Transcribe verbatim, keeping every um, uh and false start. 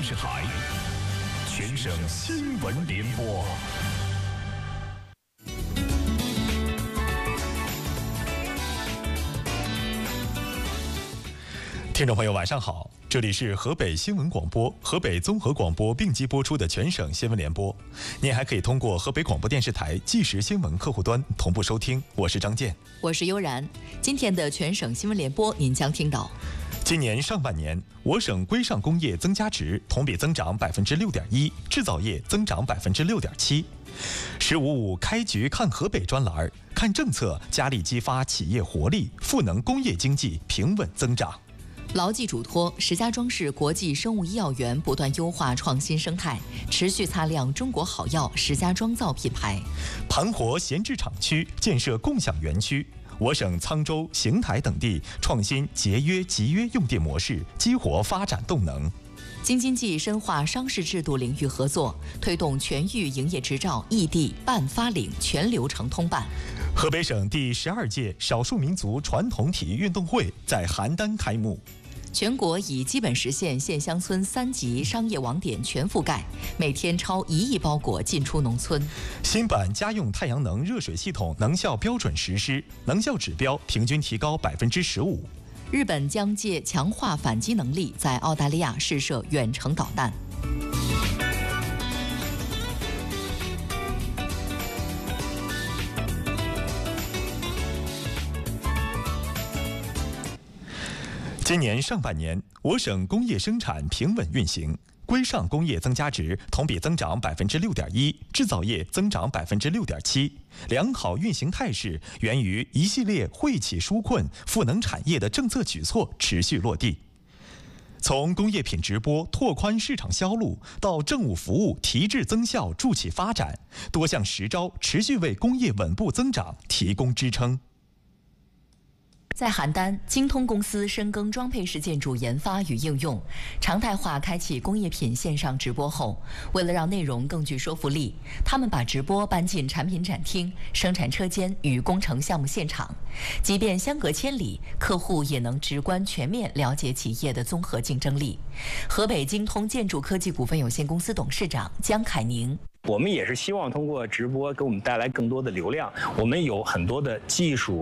视台，全省新闻联播。听众朋友，晚上好，这里是河北新闻广播、河北综合广播并机播出的全省新闻联播。您还可以通过河北广播电视台即时新闻客户端同步收听。我是张健， 我是悠然。今天的全省新闻联播，您将听到： 今年上半年，我省规上工业增加值同比增长百分之六点一，制造业增长百分之六点七。十五五开局看河北专栏，看政策加力激发企业活力，赋能工业经济平稳增长。 牢记嘱托，石家庄市国际生物医药园不断优化创新生态，持续擦亮中国好药石家庄造品牌。 盘活闲置厂区，建设共享园区。我省沧州、邢台等地创新节约集约用电模式，激活发展动能。 京津冀深化商事制度领域合作，推动全域营业执照异地办发领全流程通办。 河北省第十二届少数民族传统体育运动会在邯郸开幕。 全国已基本实现县乡村三级商业网点全覆盖，每天超一亿包裹进出农村。 新版家用太阳能热水系统能效标准实施，能效指标平均提高百分之十五。 日本将借强化反击能力，在澳大利亚试射远程导弹。 今年上半年，我省工业生产平稳运行，规上工业增加值同比增长百分之六点一，制造业增长百分之六点七。良好运行态势源于一系列惠企纾困、赋能产业的政策举措持续落地。从工业品直播拓宽市场销路，到政务服务提质增效助企发展，多项实招持续为工业稳步增长提供支撑。 在邯郸，京通公司深耕装配式建筑研发与应用，常态化开启工业品线上直播后，为了让内容更具说服力，他们把直播搬进产品展厅、生产车间与工程项目现场，即便相隔千里，客户也能直观全面了解企业的综合竞争力。河北京通建筑科技股份有限公司董事长江凯宁。 我们也是希望通过直播给我们带来更多的流量。我们有很多的技术